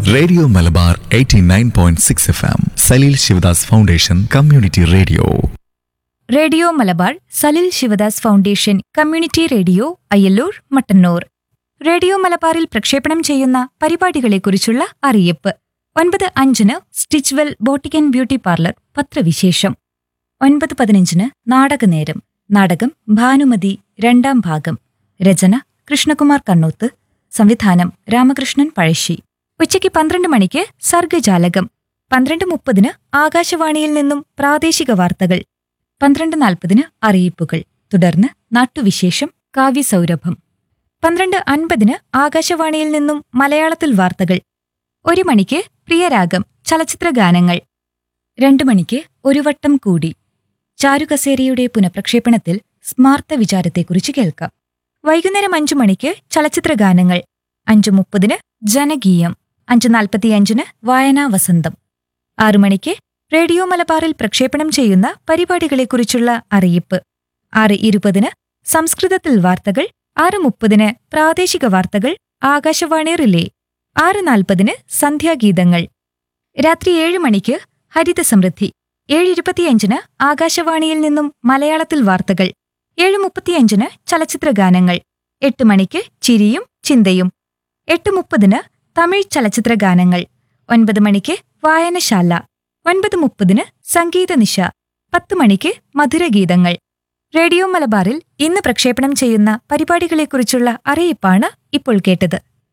Radio Malabar 89.6 FM Saleel Sivadas foundation community radio. Radio Malabar Salil Sivadas foundation community radio Ayyallur Mattannur. Radio മലബാറിൽ പ്രക്ഷേപണം ചെയ്യുന്ന പരിപാടികളെക്കുറിച്ചുള്ള അറിയിപ്പ്. 9:05 Stitchwell boutique and beauty parlour പത്രവിശേഷം. 9:15 നാടകനേരം. നാടകം ഭാനുമതി 2ാം ഭാഗം. രചന കൃഷ്ണകുമാർ കണ്ണൂത്ത്. സംവിധാനം രാമകൃഷ്ണൻ പഴശ്ശി. ഉച്ചയ്ക്ക് 12 മണിക്ക് സർഗജാലകം. 12:30 ആകാശവാണിയിൽ നിന്നും പ്രാദേശിക വാർത്തകൾ. 12:40 അറിയിപ്പുകൾ. തുടർന്ന് നാട്ടുവിശേഷം കാവ്യസൗരഭം. 12:50 ആകാശവാണിയിൽ നിന്നും മലയാളത്തിൽ വാർത്തകൾ. 1 മണിക്ക് പ്രിയരാഗം ചലച്ചിത്രഗാനങ്ങൾ. 2 മണിക്ക് ഒരു വട്ടം കൂടി. ചാരുകസേരയുടെ പുനഃപ്രക്ഷേപണത്തിൽ സ്മാർത്ത വിചാരത്തെക്കുറിച്ച് കേൾക്കാം. വൈകുന്നേരം 5 മണിക്ക് ചലച്ചിത്രഗാനങ്ങൾ. 5:30 ജനകീയം. 5:45 വായനാ വസന്തം. 6 മണിക്ക് റേഡിയോ മലബാറിൽ പ്രക്ഷേപണം ചെയ്യുന്ന പരിപാടികളെക്കുറിച്ചുള്ള അറിയിപ്പ്. 6:20 സംസ്കൃതത്തിൽ വാർത്തകൾ. 6:30 പ്രാദേശിക വാർത്തകൾ ആകാശവാണി റിലേ. 6:40 സന്ധ്യാഗീതങ്ങൾ. രാത്രി 7 മണിക്ക് ഹരിതസമൃദ്ധി. 7:25 ആകാശവാണിയിൽ നിന്നും മലയാളത്തിൽ വാർത്തകൾ. 7:35 ചലച്ചിത്രഗാനങ്ങൾ. 8 മണിക്ക് ചിരിയും ചിന്തയും. 8:30 തമിഴ് ചലച്ചിത്രഗാനങ്ങൾ. 9 മണിക്ക് വായനശാല. 9:30 സംഗീതനിശ. 10 മണിക്ക് മധുരഗീതങ്ങൾ. റേഡിയോ മലബാറിൽ ഇന്ന് പ്രക്ഷേപണം ചെയ്യുന്ന പരിപാടികളെക്കുറിച്ചുള്ള അറിയിപ്പാണ് ഇപ്പോൾ കേട്ടത്.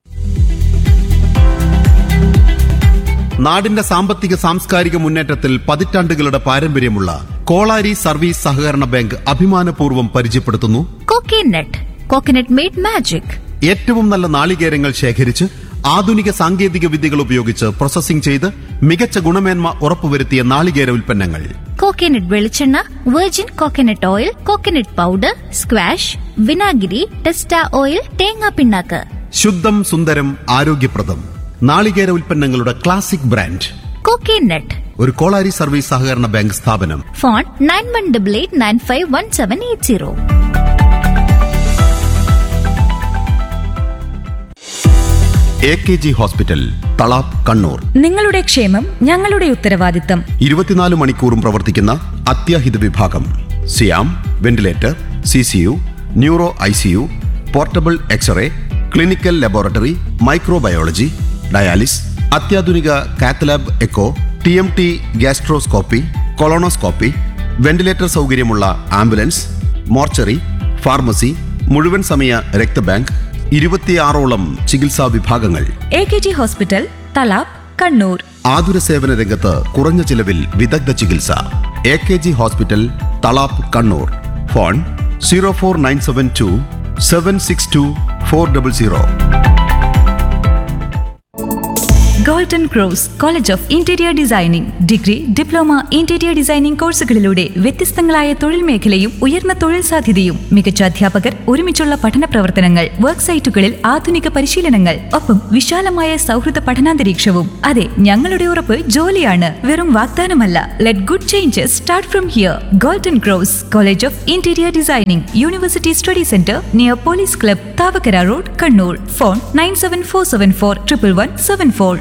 നാടിന്റെ സാമ്പത്തിക സാംസ്കാരിക മുന്നേറ്റത്തിൽ പതിറ്റാണ്ടുകളുടെ പാരമ്പര്യമുള്ള കോളാരി സർവീസ് സഹകരണ ബാങ്ക് അഭിമാനപൂർവ്വം പരിചയപ്പെടുത്തുന്നു കോക്കനട്ട്. Coconut made magic. ഏറ്റവും നല്ല നാളികേരങ്ങൾ ശേഖരിച്ച് ആധുനിക സാങ്കേതിക വിദ്യകൾ ഉപയോഗിച്ച് പ്രോസസ്സിംഗ് ചെയ്ത് മികച്ച ഗുണമേന്മ ഉറപ്പുവരുത്തിയ നാളികേര ഉൽപ്പന്നങ്ങൾ. കോക്കനട്ട് വെളിച്ചെണ്ണ, virgin coconut oil, coconut powder, squash, വിനാഗിരി, ടെസ്റ്റ ഓയിൽ, തേങ്ങാ പിണ്ണാക്ക്. ശുദ്ധം സുന്ദരം ആരോഗ്യപ്രദം നാളികേര ഉൽപ്പന്നങ്ങളുടെ ക്ലാസിക് ബ്രാൻഡ് കോക്കനട്ട്. ഒരു കോളാരി സർവീസ് സഹകരണ ബാങ്ക് സ്ഥാപനം. Phone 9188951780. AKG hospital Thalap Kannur. നിങ്ങളുടെ ക്ഷേമം ഞങ്ങളുടെ ഉത്തരവാദിത്തം. 24 മണിക്കൂറും പ്രവർത്തിക്കുന്ന അത്യാഹിത വിഭാഗം. സിയാം, ventilator, CCU, neuro ICU, portable x-ray, clinical laboratory, microbiology, dialysis, അത്യാധുനിക cath lab echo, TMT gastroscopy, colonoscopy, ventilator സൗകര്യമുള്ള ആംബുലൻസ്, മോർച്ചറി, ഫാർമസി, മുഴുവൻ സമയ രക്തബാങ്ക്, 26ഓളം ചികിത്സാ വിഭാഗങ്ങൾ. AKG hospital Thalap Kannur. ആതുര സേവന രംഗത്ത് കുറഞ്ഞ ചിലവിൽ വിദഗ്ധ ചികിത്സ. AKG hospital Thalap Kannur. Phone 04972 762 400. Golden cross college of interior designing. Degree, diploma, interior designing കോഴ്സുകളിലൂടെ വ്യത്യസ്തങ്ങളായ തൊഴിൽ മേഖലയും ഉയർന്ന തൊഴിൽ സാധ്യതയും മികച്ച അധ്യാപകർ, ഒരുമിച്ചുള്ള പഠന പ്രവർത്തനങ്ങൾ, വർക്ക് സൈറ്റുകളിൽ ആധുനിക പരിശീലനങ്ങൾ, ഒപ്പം വിശാലമായ സൗഹൃദ പഠനാന്തരീക്ഷവും. അതെ, ഞങ്ങളുടെ ഉറപ്പ് ജോലിയാണ്, വെറും വാഗ്ദാനമല്ല. Let good changes start from here. Golden cross college of interior designing, university study centre near police club, Thavakkara road, Kannur. Phone 9747411174.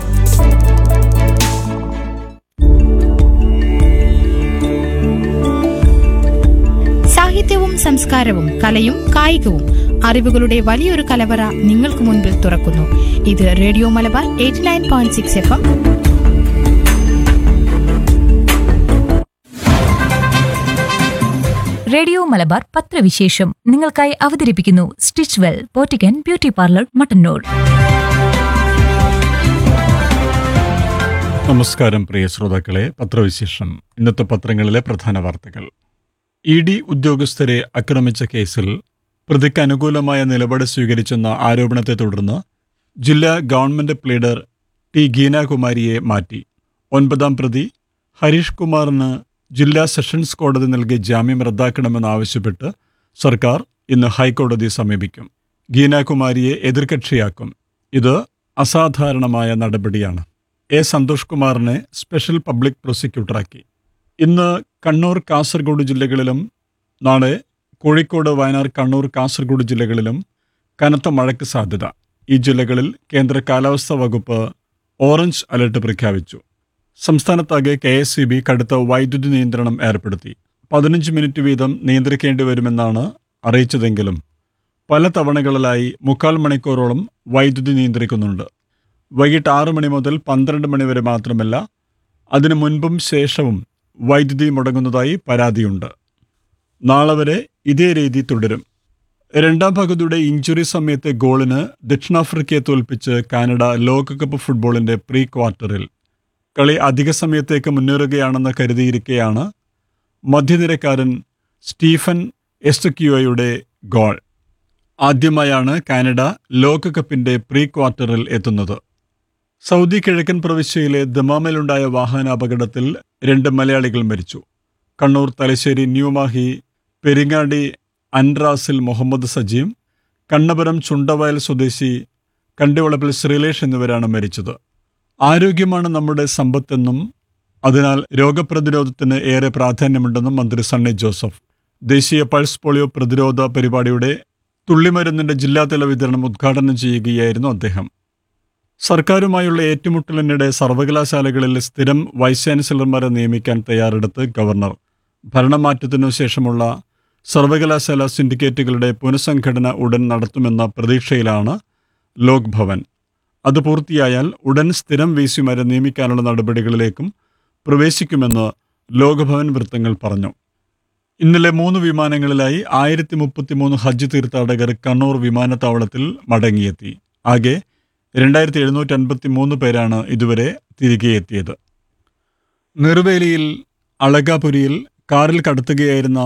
സാഹിത്യവും സംസ്കാരവും കലയും കായികവും അറിവുകളുടെ വലിയൊരു കലവറ നിങ്ങൾക്ക് മുൻപിൽ തുറക്കുന്നു. ഇത് radio Malabar 89.6 FM. Radio Malabar പത്രവിശേഷം നിങ്ങൾക്കായി അവതരിപ്പിക്കുന്നു Stitchwell boutique and beauty parlour Mattannur. നമസ്കാരം പ്രിയ ശ്രോതാക്കളെ. പത്രവിശേഷം. ഇന്നത്തെ പത്രങ്ങളിലെ പ്രധാന വാർത്തകൾ. ED ഉദ്യോഗസ്ഥരെ ആക്രമിച്ച കേസിൽ പ്രതിക്ക് അനുകൂലമായ നിലപാട് സ്വീകരിച്ചെന്ന ആരോപണത്തെ തുടർന്ന് ജില്ലാ ഗവൺമെന്റ് പ്ലീഡർ T. ഗീനാകുമാരിയെ മാറ്റി. 9ാം പ്രതി ഹരീഷ് കുമാറിന് ജില്ലാ സെഷൻസ് കോടതി നൽകിയ ജാമ്യം റദ്ദാക്കണമെന്നാവശ്യപ്പെട്ട് സർക്കാർ ഇന്ന് ഹൈക്കോടതിയെ സമീപിക്കും. ഗീനാകുമാരിയെ എതിർകക്ഷിയാക്കും. ഇത് അസാധാരണമായ നടപടിയാണ്. A. സന്തോഷ് കുമാറിനെ സ്പെഷ്യൽ പബ്ലിക് പ്രോസിക്യൂട്ടറാക്കി. ഇന്ന് കണ്ണൂർ, കാസർഗോഡ് ജില്ലകളിലും നാളെ കോഴിക്കോട്, വയനാട്, കണ്ണൂർ, കാസർഗോഡ് ജില്ലകളിലും കനത്ത മഴയ്ക്ക് സാധ്യത. ഈ ജില്ലകളിൽ കേന്ദ്ര കാലാവസ്ഥാ വകുപ്പ് ഓറഞ്ച് അലർട്ട് പ്രഖ്യാപിച്ചു. സംസ്ഥാനത്താകെ KSEB കടുത്ത വൈദ്യുതി നിയന്ത്രണം ഏർപ്പെടുത്തി. 15 മിനിറ്റ് വീതം നിയന്ത്രിക്കേണ്ടി വരുമെന്നാണ് അറിയിച്ചതെങ്കിലും പല തവണകളിലായി 3/4 മണിക്കൂറോളം വൈദ്യുതി നിയന്ത്രിക്കുന്നുണ്ട്. വൈകിട്ട് 6 മണി മുതൽ 12 മണി വരെ മാത്രമല്ല, അതിനു മുൻപും ശേഷവും വൈദ്യുതി മുടങ്ങുന്നതായി പരാതിയുണ്ട്. നാളെ വരെ ഇതേ രീതി തുടരും. രണ്ടാം പകുതിയുടെ ഇഞ്ചുറി സമയത്തെ ഗോളിന് ദക്ഷിണാഫ്രിക്കയെ തോൽപ്പിച്ച് കാനഡ ലോകകപ്പ് ഫുട്ബോളിന്റെ പ്രീ ക്വാർട്ടറിൽ. കളി അധിക സമയത്തേക്ക് മുന്നേറുകയാണെന്ന് കരുതിയിരിക്കെയാണ് മധ്യനിരക്കാരൻ സ്റ്റീഫൻ എസ്റ്റക്യുവയുടെ ഗോൾ. ആദ്യമായാണ് കാനഡ ലോകകപ്പിന്റെ പ്രീ ക്വാർട്ടറിൽ എത്തുന്നത്. സൗദി കിഴക്കൻ പ്രവിശ്യയിലെ ദമാമിലുണ്ടായ വാഹനാപകടത്തിൽ 2 മലയാളികൾ മരിച്ചു. കണ്ണൂർ തലശ്ശേരി ന്യൂമാഹി പെരിങ്ങാടി അൻറാസിൽ മുഹമ്മദ് സജീം, കണ്ണപുരം ചുണ്ടവയൽ സ്വദേശി കണ്ടിവളപ്പിൽ ശ്രീലേഷ് എന്നിവരാണ് മരിച്ചത്. ആരോഗ്യമാണ് നമ്മുടെ സമ്പത്തെന്നും അതിനാൽ രോഗപ്രതിരോധത്തിന് ഏറെ പ്രാധാന്യമുണ്ടെന്നും മന്ത്രി സണ്ണി ജോസഫ് ദേശീയ പൾസ് പോളിയോ പ്രതിരോധ പരിപാടിയുടെ തുള്ളിമരുന്നിന്റെ ജില്ലാതല വിതരണം ഉദ്ഘാടനം ചെയ്യുകയായിരുന്നു അദ്ദേഹം. സർക്കാരുമായുള്ള ഏറ്റുമുട്ടലിനിടെ സർവകലാശാലകളിൽ സ്ഥിരം വൈസ് ചാൻസലർമാരെ നിയമിക്കാൻ തയ്യാറെടുത്ത് ഗവർണർ. ഭരണമാറ്റത്തിനു ശേഷമുള്ള സർവകലാശാല സിൻഡിക്കേറ്റുകളുടെ പുനഃസംഘടന ഉടൻ നടത്തുമെന്ന പ്രതീക്ഷയിലാണ് ലോക് ഭവൻ. അത് പൂർത്തിയായാൽ ഉടൻ സ്ഥിരം VC-മാരെ നിയമിക്കാനുള്ള നടപടികളിലേക്കും പ്രവേശിക്കുമെന്ന് ലോകഭവൻ വൃത്തങ്ങൾ പറഞ്ഞു. ഇന്നലെ 3 വിമാനങ്ങളിലായി 1033 ഹജ്ജ് തീർത്ഥാടകർ കണ്ണൂർ വിമാനത്താവളത്തിൽ മടങ്ങിയെത്തി. ആകെ 2753 പേരാണ് ഇതുവരെ തിരികെ എത്തിയത്. നെറുവേലിയിൽ അളകാപുരിയിൽ കാറിൽ കടത്തുകയായിരുന്ന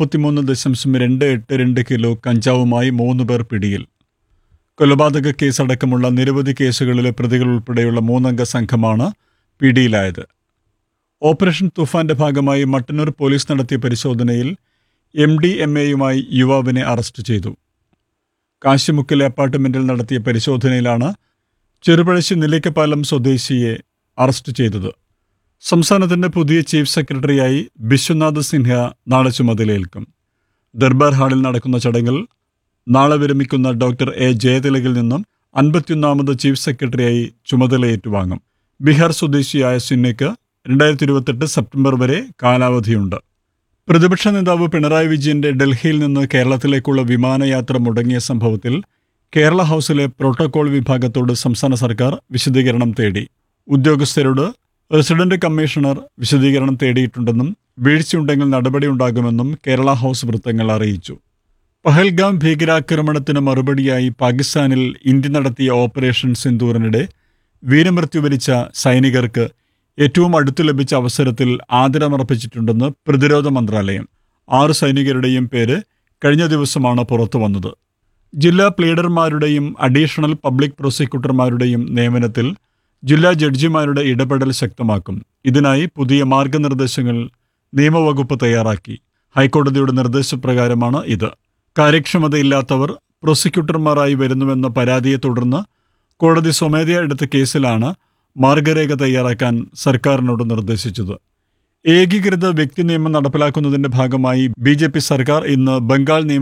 33.282 കിലോ കഞ്ചാവുമായി 3 പേർ പിടിയിൽ. കൊലപാതക കേസടക്കമുള്ള നിരവധി കേസുകളിലെ പ്രതികൾ ഉൾപ്പെടെയുള്ള 3-അംഗ സംഘമാണ് പിടിയിലായത്. ഓപ്പറേഷൻ തുഫാന്റെ ഭാഗമായി മട്ടന്നൂർ പോലീസ് നടത്തിയ പരിശോധനയിൽ MDMA-യുമായി യുവാവിനെ അറസ്റ്റ് ചെയ്തു. കാശിമുക്കിലെ അപ്പാർട്ട്മെന്റിൽ നടത്തിയ പരിശോധനയിലാണ് ചെറുപഴശ്ശി നിലയ്ക്കപ്പാലം സ്വദേശിയെ അറസ്റ്റ് ചെയ്തത്. സംസ്ഥാനത്തിന്റെ പുതിയ ചീഫ് സെക്രട്ടറിയായി ബിശ്വനാഥ് സിൻഹ നാളെ ചുമതലയേൽക്കും. ദർബാർ ഹാളിൽ നടക്കുന്ന ചടങ്ങിൽ നാളെ വിരമിക്കുന്ന ഡോക്ടർ A. ജയതിലകിൽ നിന്നും 51ാമത് ചീഫ് സെക്രട്ടറിയായി ചുമതലയേറ്റുവാങ്ങും. ബീഹാർ സ്വദേശിയായ സിൻഹയ്ക്ക് 2028 സെപ്റ്റംബർ വരെ കാലാവധിയുണ്ട്. പ്രതിപക്ഷ നേതാവ് പിണറായി വിജയന്റെ ഡൽഹിയിൽ നിന്ന് കേരളത്തിലേക്കുള്ള വിമാനയാത്ര മുടങ്ങിയ സംഭവത്തിൽ കേരള ഹൗസിലെ പ്രോട്ടോകോൾ വിഭാഗത്തോട് സംസ്ഥാന സർക്കാർ വിശദീകരണം തേടി. ഉദ്യോഗസ്ഥരോട് റെസിഡന്റ് കമ്മീഷണർ വിശദീകരണം തേടിയിട്ടുണ്ടെന്നും വീഴ്ചയുണ്ടെങ്കിൽ നടപടിയുണ്ടാകുമെന്നും കേരള ഹൗസ് വൃത്തങ്ങൾ അറിയിച്ചു. പഹൽഗാം ഭീകരാക്രമണത്തിന് മറുപടിയായി പാകിസ്ഥാനിൽ ഇന്ത്യ നടത്തിയ ഓപ്പറേഷൻ സിന്ദൂറിനിടെ വീരമൃത്യു വരിച്ച സൈനികർക്ക് ഏറ്റവും അടുത്തു ലഭിച്ച അവസരത്തിൽ ആദരമർപ്പിച്ചിട്ടുണ്ടെന്ന് പ്രതിരോധ മന്ത്രാലയം. 6 സൈനികരുടെയും പേര് കഴിഞ്ഞ ദിവസമാണ് പുറത്തു വന്നത്. ജില്ലാ പ്ലീഡർമാരുടെയും അഡീഷണൽ പബ്ലിക് പ്രോസിക്യൂട്ടർമാരുടെയും നിയമനത്തിൽ ജില്ലാ ജഡ്ജിമാരുടെ ഇടപെടൽ ശക്തമാക്കും. ഇതിനായി പുതിയ മാർഗനിർദ്ദേശങ്ങൾ നിയമവകുപ്പ് തയ്യാറാക്കി. ഹൈക്കോടതിയുടെ നിർദ്ദേശപ്രകാരമാണ് ഇത്. കാര്യക്ഷമതയില്ലാത്തവർ പ്രോസിക്യൂട്ടർമാരായി വരുന്നുവെന്ന പരാതിയെ തുടർന്ന് കോടതി സ്വമേധയാ എടുത്ത കേസിലാണ് മാർഗരേഖ തയ്യാറാക്കാൻ സർക്കാരിനോട് നിർദ്ദേശിച്ചത്. ഏകീകൃത വ്യക്തി നിയമം നടപ്പിലാക്കുന്നതിന്റെ ഭാഗമായി BJP സർക്കാർ ഇന്ന് ബംഗാൾ നിയമ